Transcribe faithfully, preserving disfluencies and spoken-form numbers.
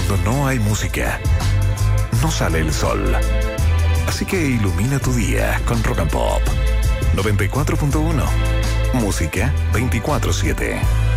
Cuando no hay música, no sale el sol. Así que ilumina tu día con Rock and Pop. noventa y cuatro punto uno. Música veinticuatro siete.